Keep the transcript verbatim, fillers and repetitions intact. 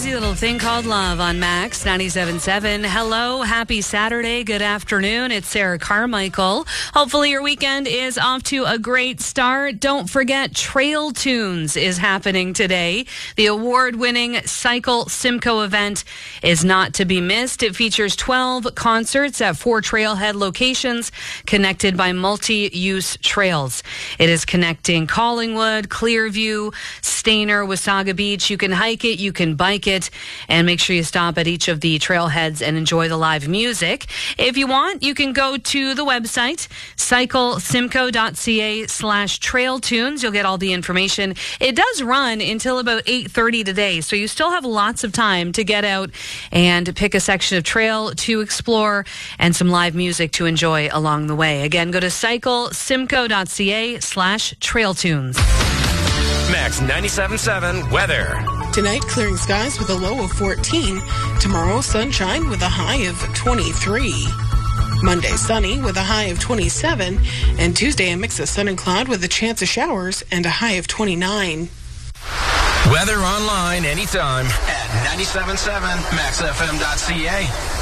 Easy little thing called love on Max ninety-seven point seven. Hello, happy Saturday, good afternoon. It's Sarah Carmichael. Hopefully your weekend is off to a great start. Don't forget, Trail Tunes is happening today. The award-winning Cycle Simcoe event is not to be missed. It features twelve concerts at four trailhead locations connected by multi-use trails. It is connecting Collingwood, Clearview, Stayner, Wasaga Beach. You can hike it, you can bike it, and make sure you stop at each of the trailheads and enjoy the live music. If you want, you can go to the website, cyclesimcoe.ca slash trail tunes. You'll get all the information. It does run until about eight thirty today, so you still have lots of time to get out and pick a section of trail to explore and some live music to enjoy along the way. Again, go to cyclesimcoe.ca slash trail tunes. Max ninety-seven point seven weather. Tonight, clearing skies with a low of fourteen. Tomorrow, sunshine with a high of twenty-three. Monday, sunny with a high of twenty-seven. And Tuesday, a mix of sun and cloud with a chance of showers and a high of twenty-nine. Weather online anytime at ninety-seven point seven max f m dot c a.